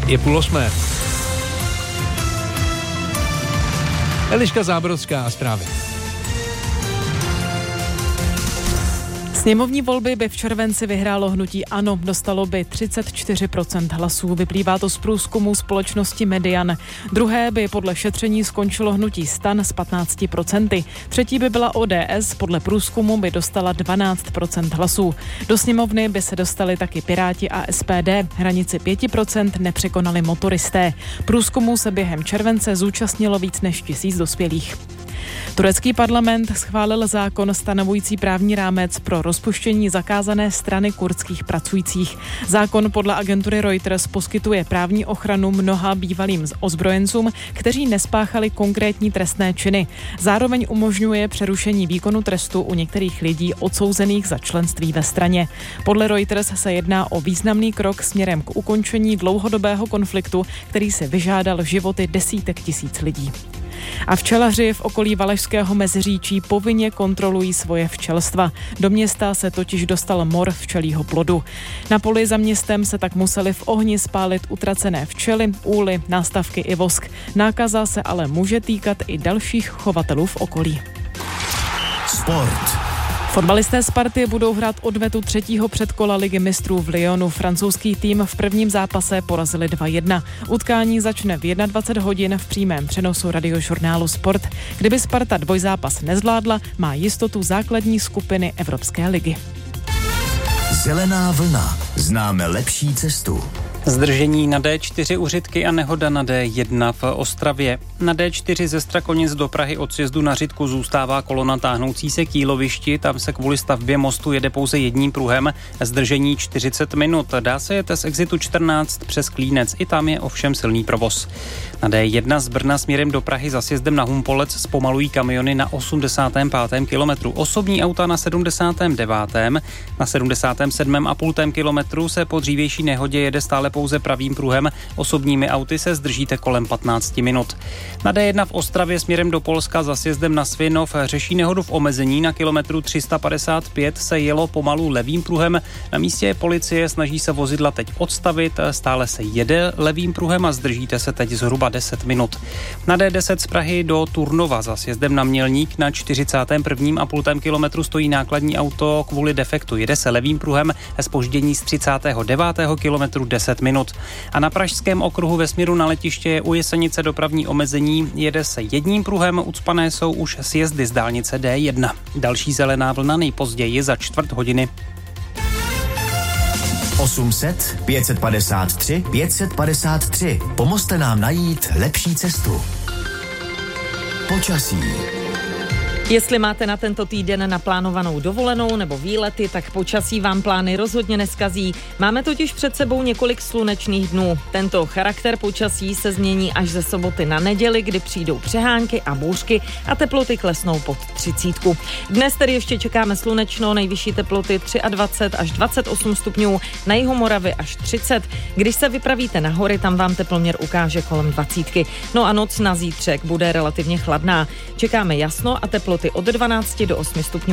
Je 7:30. Eliška Zábrodská a zprávy. Sněmovní volby by v červenci vyhrálo hnutí ANO, dostalo by 34% hlasů. Vyplývá to z průzkumu společnosti Median. Druhé by podle šetření skončilo hnutí STAN s 15%. Třetí by byla ODS, podle průzkumu by dostala 12% hlasů. Do sněmovny by se dostali taky Piráti a SPD. Hranici 5% nepřekonali motoristé. Průzkumu se během července zúčastnilo víc než 1000 dospělých. Turecký parlament schválil zákon stanovující právní rámec pro rozpuštění zakázané strany kurdských pracujících. Zákon podle agentury Reuters poskytuje právní ochranu mnoha bývalým ozbrojencům, kteří nespáchali konkrétní trestné činy. Zároveň umožňuje přerušení výkonu trestu u některých lidí odsouzených za členství ve straně. Podle Reuters se jedná o významný krok směrem k ukončení dlouhodobého konfliktu, který si vyžádal životy desítek tisíc lidí. A včelaři v okolí Valašského Meziříčí povinně kontrolují svoje včelstva. Do města se totiž dostal mor včelího plodu. Na poli za městem se tak museli v ohni spálit utracené včely, úly, nástavky i vosk. Nákaza se ale může týkat i dalších chovatelů v okolí. Sport. Fotbalisté Sparty budou hrát odvetu 3. předkola Ligy mistrů v Lyonu. Francouzský tým v prvním zápase porazili 2-1. Utkání začne v 21 hodin v přímém přenosu radiožurnálu Sport. Kdyby Sparta dvojzápas nezvládla, má jistotu základní skupiny Evropské ligy. Zelená vlna. Známe lepší cestu. Zdržení na D4 u Řitky a nehoda na D1 v Ostravě. Na D4 ze Strakonic do Prahy od sjezdu na Řitku zůstává kolona táhnoucí se k jílovišti, tam se kvůli stavbě mostu jede pouze jedním pruhem, zdržení 40 minut. Dá se jet z exitu 14 přes Klínec, i tam je ovšem silný provoz. Na D1 z Brna směrem do Prahy za sjezdem na Humpolec zpomalují kamiony na 85. kilometru, osobní auta na 79. Na 77,5 kilometru se po dřívější nehodě jede stále pouze pravým pruhem, osobními auty se zdržíte kolem 15 minut. Na D1 v Ostravě směrem do Polska za sjezdem na Svinov řeší nehodu v omezení, na kilometru 355 se jelo pomalu levým pruhem, na místě policie snaží se vozidla teď odstavit, stále se jede levým pruhem a zdržíte se teď zhruba 10 minut. Na D10 z Prahy do Turnova za sjezdem na Mělník na 41,5 kilometru stojí nákladní auto kvůli defektu, jede se levým pruhem, zpoždění z 39. kilometru 10 minut. A na Pražském okruhu ve směru na letiště je u Jesenice dopravní omezení, jede se jedním pruhem, ucpané jsou už sjezdy z dálnice D1. Další zelená vlna nejpozději za čtvrt hodiny. 800 553 553. Pomozte nám najít lepší cestu. Počasí. Jestli máte na tento týden naplánovanou dovolenou nebo výlety, tak počasí vám plány rozhodně neskazí. Máme totiž před sebou několik slunečných dnů. Tento charakter počasí se změní až ze soboty na neděli, kdy přijdou přehánky a bouřky a teploty klesnou pod 30. Dnes tedy ještě čekáme slunečno, nejvyšší teploty 23 až 28 stupňů, na jihu Moravy až 30. Když se vypravíte na hory, tam vám teploměr ukáže kolem 20. No a noc na zítřek bude relativně chladná. Čekáme jasno a teploty od 12 do 8 stupňů.